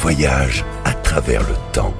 voyage à travers le temps.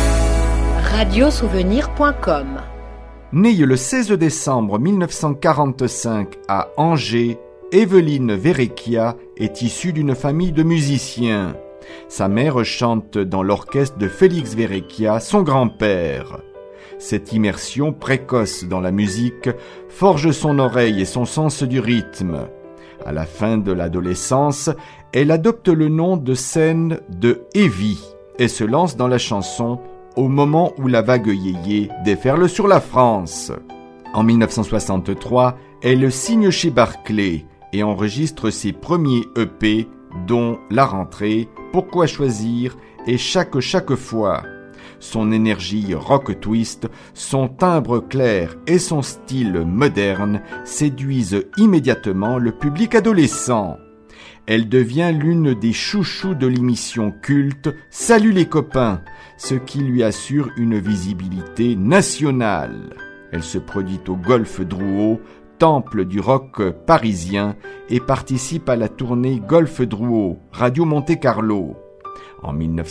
Radiosouvenir.com. Née le 16 décembre 1945 à Angers, Evelyne Verrecchia est issue d'une famille de musiciens. Sa mère chante dans l'orchestre de Félix Verrecchia, son grand-père. Cette immersion précoce dans la musique forge son oreille et son sens du rythme. À la fin de l'adolescence, elle adopte le nom de scène de Evie et se lance dans la chanson au moment où la vague yéyé déferle sur la France. En 1963, elle signe chez Barclay et enregistre ses premiers EP, dont La Rentrée, Pourquoi choisir et Chaque fois. Son énergie rock twist, son timbre clair et son style moderne séduisent immédiatement le public adolescent. Elle devient l'une des chouchous de l'émission culte Salut les copains, ce qui lui assure une visibilité nationale. Elle se produit au Golf Drouot, temple du rock parisien, et participe à la tournée Golf Drouot, Radio Monte-Carlo. En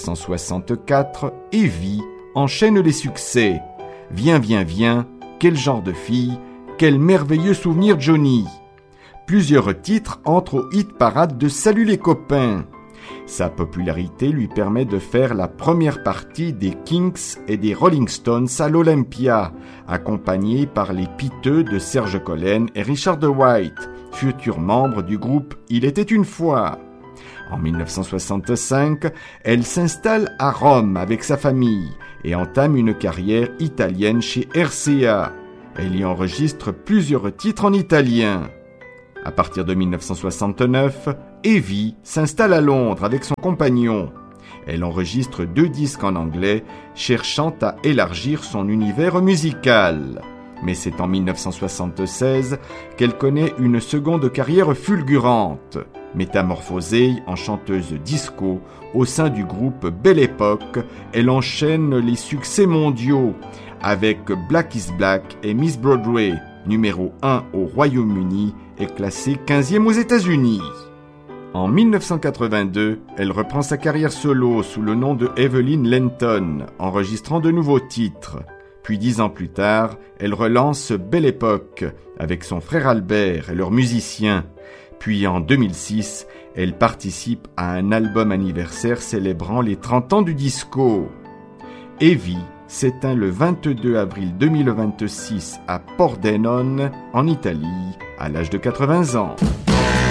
1964, Evie enchaîne les succès. Viens, viens, viens, quel genre de fille, quel merveilleux souvenir Johnny. Plusieurs titres entrent au hit-parade de Salut les copains. Sa popularité lui permet de faire la première partie des Kinks et des Rolling Stones à l'Olympia, accompagné par les piteux de Serge Collen et Richard de White, futurs membres du groupe Il était une fois. En 1965, elle s'installe à Rome avec sa famille et entame une carrière italienne chez RCA. Elle y enregistre plusieurs titres en italien. À partir de 1969, Evie s'installe à Londres avec son compagnon. Elle enregistre 2 disques en anglais, cherchant à élargir son univers musical. Mais c'est en 1976 qu'elle connaît une seconde carrière fulgurante, métamorphosée en chanteuse disco au sein du groupe Belle Époque. Elle enchaîne les succès mondiaux avec Black is Black et Miss Broadway, numéro 1 au Royaume-Uni et classée 15e aux États-Unis. En 1982, elle reprend sa carrière solo sous le nom de Evelyn Lenton, enregistrant de nouveaux titres. Puis 10 ans plus tard, elle relance Belle Époque avec son frère Albert et leurs musiciens. Puis en 2006, elle participe à un album anniversaire célébrant les 30 ans du disco. Evie s'éteint le 22 avril 2026 à Pordenone, en Italie, à l'âge de 80 ans.